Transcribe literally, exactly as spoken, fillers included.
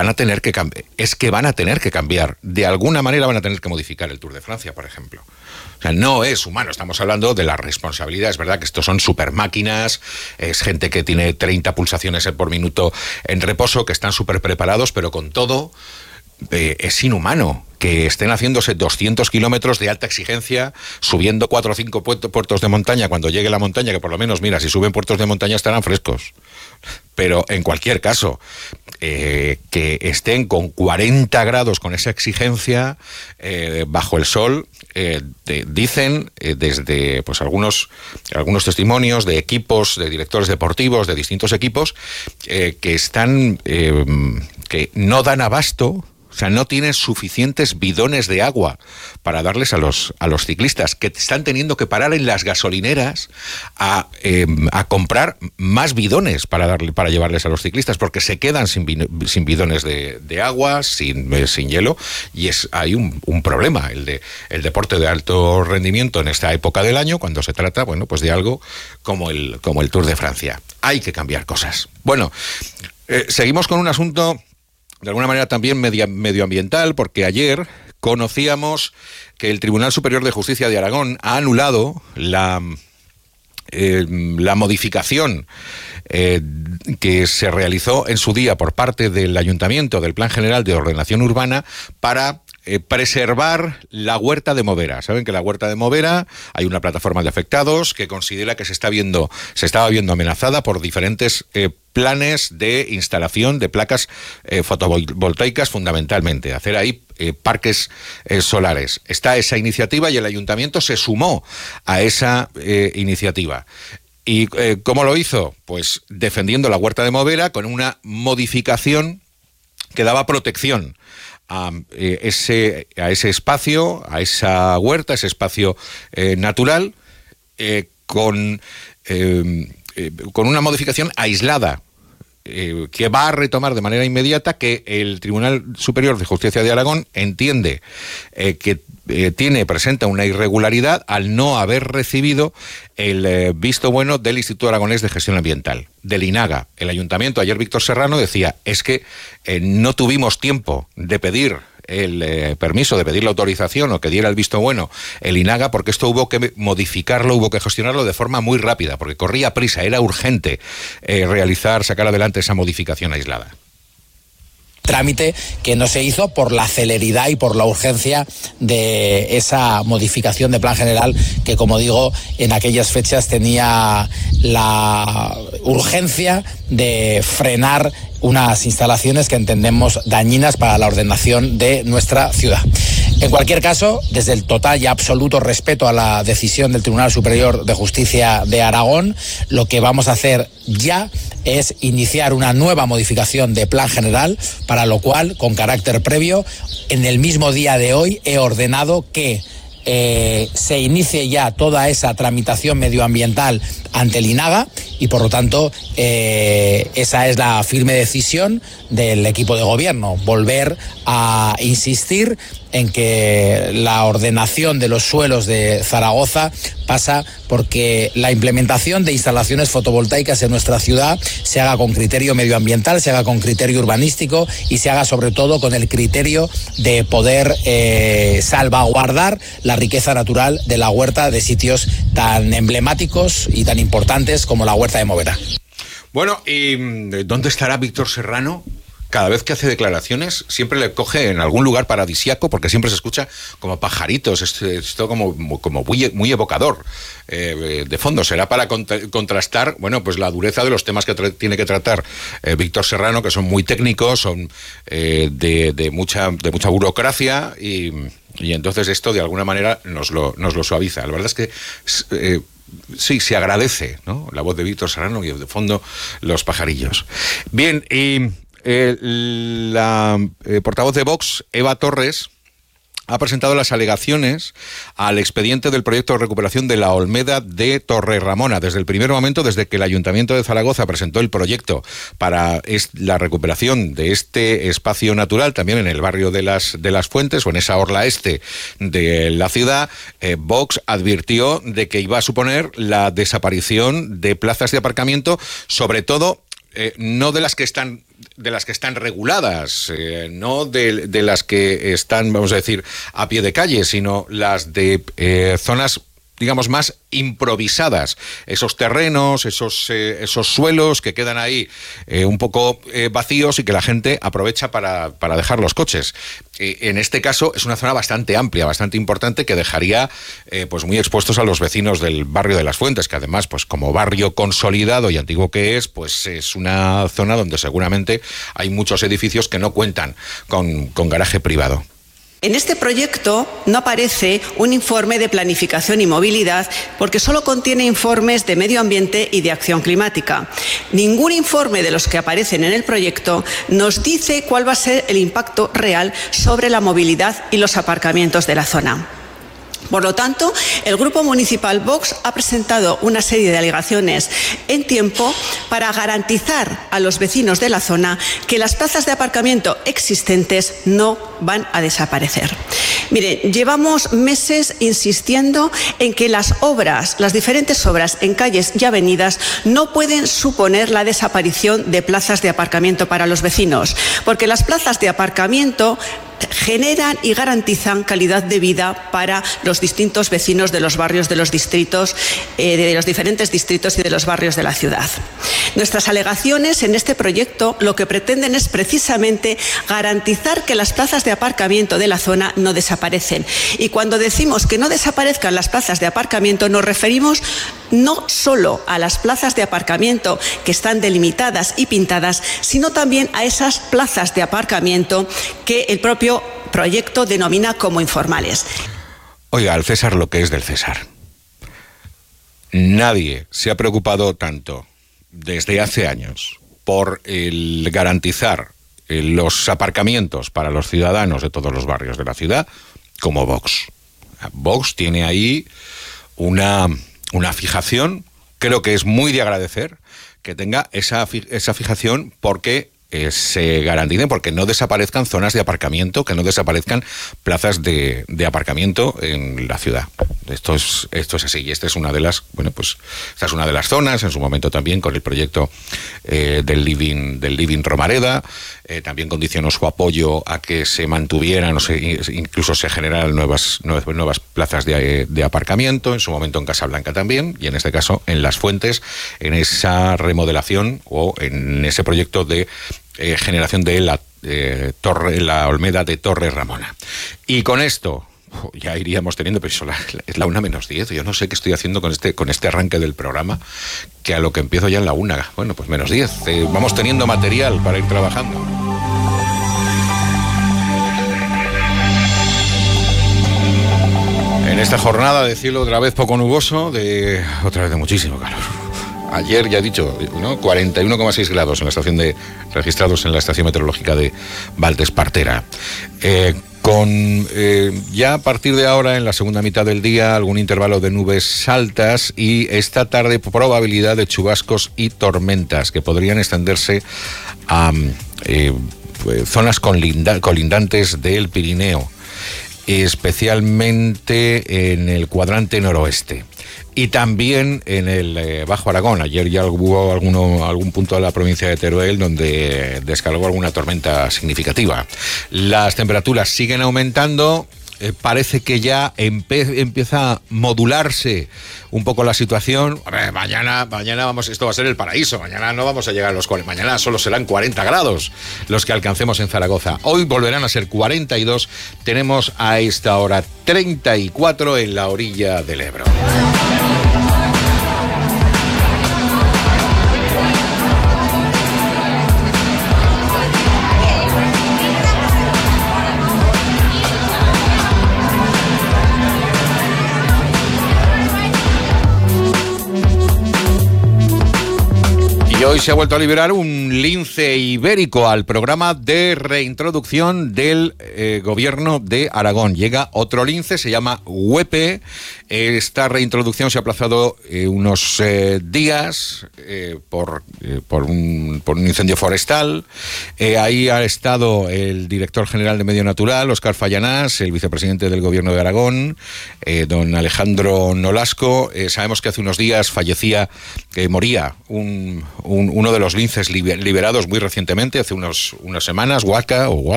van a tener que cambiar, es que van a tener que cambiar, de alguna manera van a tener que modificar el Tour de Francia, por ejemplo. O sea, no es humano, estamos hablando de la responsabilidad. Es verdad que estos son super máquinas, es gente que tiene treinta pulsaciones por minuto en reposo, que están súper preparados, pero con todo eh, es inhumano que estén haciéndose doscientos kilómetros de alta exigencia, subiendo cuatro o cinco puertos de montaña cuando llegue la montaña, que por lo menos, mira, si suben puertos de montaña estarán frescos. Pero en cualquier caso, eh, que estén con cuarenta grados con esa exigencia eh, bajo el sol, eh, de, dicen eh, desde pues algunos, algunos testimonios de equipos, de directores deportivos, de distintos equipos, eh, que están, eh, que no dan abasto. O sea, no tienen suficientes bidones de agua para darles a los a los ciclistas, que están teniendo que parar en las gasolineras a, eh, a comprar más bidones para darle para llevarles a los ciclistas, porque se quedan sin, sin bidones de, de agua, sin, eh, sin hielo, y es hay un, un problema, el de el deporte de alto rendimiento en esta época del año, cuando se trata, bueno, pues de algo como el, como el Tour de Francia. Hay que cambiar cosas. Bueno, eh, seguimos con un asunto de alguna manera también media, medioambiental, porque ayer conocíamos que el Tribunal Superior de Justicia de Aragón ha anulado la, eh, la modificación eh, que se realizó en su día por parte del Ayuntamiento del Plan General de Ordenación Urbana para Eh, preservar la huerta de Movera. Saben que la huerta de Movera hay una plataforma de afectados que considera que se está viendo, se estaba viendo amenazada por diferentes eh, planes de instalación de placas eh, fotovoltaicas, fundamentalmente, hacer ahí eh, parques eh, solares. Está esa iniciativa y el ayuntamiento se sumó a esa eh, iniciativa. ¿Y eh, cómo lo hizo? Pues defendiendo la huerta de Movera con una modificación que daba protección A, eh, ese, a ese espacio, a esa huerta, ese espacio eh, natural, eh, con, eh, eh, con una modificación aislada, eh, que va a retomar de manera inmediata, que el Tribunal Superior de Justicia de Aragón entiende eh, que eh, tiene presente una irregularidad al no haber recibido el eh, visto bueno del Instituto Aragonés de Gestión Ambiental, del INAGA. El ayuntamiento, ayer Víctor Serrano decía, es que eh, no tuvimos tiempo de pedir el eh, permiso, de pedir la autorización o que diera el visto bueno el INAGA, porque esto hubo que modificarlo, hubo que gestionarlo de forma muy rápida, porque corría prisa, era urgente eh, realizar, sacar adelante esa modificación aislada. Trámite que no se hizo por la celeridad y por la urgencia de esa modificación de plan general que, como digo, en aquellas fechas tenía la urgencia de frenar unas instalaciones que entendemos dañinas para la ordenación de nuestra ciudad. En cualquier caso, desde el total y absoluto respeto a la decisión del Tribunal Superior de Justicia de Aragón, lo que vamos a hacer ya es iniciar una nueva modificación de plan general, para lo cual, con carácter previo, en el mismo día de hoy he ordenado que Eh, se inicie ya toda esa tramitación medioambiental ante el INAGA y, por lo tanto, eh, esa es la firme decisión del equipo de gobierno, volver a insistir en que la ordenación de los suelos de Zaragoza pasa porque la implementación de instalaciones fotovoltaicas en nuestra ciudad se haga con criterio medioambiental, se haga con criterio urbanístico y se haga sobre todo con el criterio de poder eh, salvaguardar la riqueza natural de la huerta de sitios tan emblemáticos y tan importantes como la huerta de Movera. Bueno, ¿y dónde estará Víctor Serrano? Cada vez que hace declaraciones siempre le coge en algún lugar paradisíaco, porque siempre se escucha como pajaritos, esto, esto como, como muy, muy evocador eh, de fondo. Será para contra, contrastar, bueno, pues la dureza de los temas que tra- tiene que tratar eh, Víctor Serrano, que son muy técnicos, son eh, de, de, mucha, de mucha burocracia, y, y entonces esto de alguna manera nos lo, nos lo suaviza. La verdad es que Eh, sí, se agradece, ¿no?, la voz de Víctor Serrano y de fondo los pajarillos. Bien, y Eh, la eh, portavoz de Vox, Eva Torres, ha presentado las alegaciones al expediente del proyecto de recuperación de la Olmeda de Torreramona. Desde el primer momento, desde que el Ayuntamiento de Zaragoza presentó el proyecto para es, la recuperación de este espacio natural, también en el barrio de las, de las Fuentes, o en esa orla este de la ciudad, eh, Vox advirtió de que iba a suponer la desaparición de plazas de aparcamiento, sobre todo eh, no de las que están de las que están reguladas, eh, no de, de las que están, vamos a decir, a pie de calle, sino las de eh, zonas, digamos, más improvisadas, esos terrenos, esos eh, esos suelos que quedan ahí eh, un poco eh, vacíos y que la gente aprovecha para, para dejar los coches. Eh, en este caso es una zona bastante amplia, bastante importante, que dejaría eh, pues muy expuestos a los vecinos del barrio de Las Fuentes, que además, pues como barrio consolidado y antiguo que es, pues es una zona donde seguramente hay muchos edificios que no cuentan con, con garaje privado. En este proyecto no aparece un informe de planificación y movilidad porque solo contiene informes de medio ambiente y de acción climática. Ningún informe de los que aparecen en el proyecto nos dice cuál va a ser el impacto real sobre la movilidad y los aparcamientos de la zona. Por lo tanto, el Grupo Municipal Vox ha presentado una serie de alegaciones en tiempo para garantizar a los vecinos de la zona que las plazas de aparcamiento existentes no van a desaparecer. Miren, llevamos meses insistiendo en que las obras, las diferentes obras en calles y avenidas no pueden suponer la desaparición de plazas de aparcamiento para los vecinos, porque las plazas de aparcamiento generan y garantizan calidad de vida para los distintos vecinos de los barrios de los distritos, eh, de los diferentes distritos y de los barrios de la ciudad. Nuestras alegaciones en este proyecto lo que pretenden es precisamente garantizar que las plazas de aparcamiento de la zona no desaparecen. Y cuando decimos que no desaparezcan las plazas de aparcamiento, nos referimos no solo a las plazas de aparcamiento que están delimitadas y pintadas, sino también a esas plazas de aparcamiento que el propio proyecto denomina como informales. Oiga, al César lo que es del César. Nadie se ha preocupado tanto desde hace años por el garantizar los aparcamientos para los ciudadanos de todos los barrios de la ciudad como Vox. Vox tiene ahí una, una fijación, creo que es muy de agradecer que tenga esa, esa fijación porque Eh, se garanticen, porque no desaparezcan zonas de aparcamiento, que no desaparezcan plazas de, de aparcamiento en la ciudad. Esto es, esto es así, y esta es una de las, bueno, pues esta es una de las zonas, en su momento también con el proyecto eh, del Living, del Living Romareda, eh, también condicionó su apoyo a que se mantuvieran, o se, incluso se generaran nuevas, nuevas, nuevas plazas de, de aparcamiento, en su momento en Casablanca también, y en este caso en Las Fuentes, en esa remodelación o en ese proyecto de Eh, generación de la eh, torre, la Olmeda de Torre Ramona. Y con esto oh, ya iríamos teniendo, pero eso la, es la una menos diez. Yo no sé qué estoy haciendo con este, con este arranque del programa, que a lo que empiezo ya en la una. Bueno, pues menos diez. Eh, vamos teniendo material para ir trabajando. En esta jornada de cielo otra vez poco nuboso, de otra vez de muchísimo calor. Ayer ya he dicho, ¿no? cuarenta y uno coma seis grados en la estación de registrados en la estación meteorológica de Valdespartera. Eh, con eh, ya a partir de ahora, en la segunda mitad del día, algún intervalo de nubes altas y esta tarde probabilidad de chubascos y tormentas que podrían extenderse a eh, zonas colinda- colindantes del Pirineo, especialmente en el cuadrante noroeste. Y también en el eh, Bajo Aragón. Ayer ya hubo alguno, algún punto de la provincia de Teruel donde descargó alguna tormenta significativa. Las temperaturas siguen aumentando. Eh, parece que ya empe- empieza a modularse un poco la situación. A ver, mañana, mañana vamos, esto va a ser el paraíso. Mañana no vamos a llegar a los cuarenta. Mañana solo serán cuarenta grados los que alcancemos en Zaragoza. Hoy volverán a ser cuarenta y dos. Tenemos a esta hora treinta y cuatro en la orilla del Ebro. Y hoy se ha vuelto a liberar un lince ibérico al programa de reintroducción del eh, gobierno de Aragón. Llega otro lince, se llama Huepe. Esta reintroducción se ha aplazado eh, unos eh, días eh, por, eh, por, un, por un incendio forestal. Eh, ahí ha estado el director general de Medio Natural, Óscar Fallanás, el vicepresidente del gobierno de Aragón, eh, don Alejandro Nolasco. Eh, sabemos que hace unos días fallecía, que moría un... Un, un, uno de los linces liberados muy recientemente, hace unos, unas semanas, Waka o